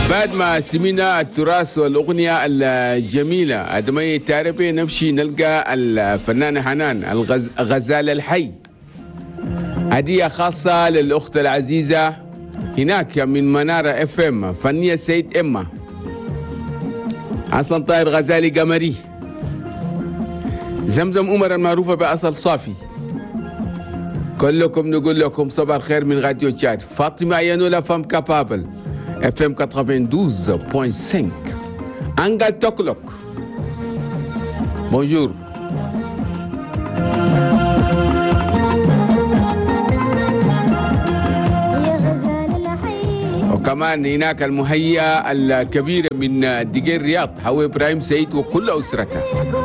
بعد ما سمينا التراث والأغنية الجميلة أدمي تعرفي نمشي نلقى الفنانة حنان غزال الحي. هدية خاصة للأخت العزيزة هناك من منارة اف ام فنية سيد إما حسن طاهر غزالي قمري، زمزم عمر المعروفة بأصل صافي. كلكم نقول لكم صباح الخير من راديو تشاد. فاطمة ينولا فم كابابل اف ام 92.5 انجل توكلوك. بونجور. وكمان هناك المهيئة الكبيرة من دقيق رياض حو إبراهيم سيد وكل أسرته.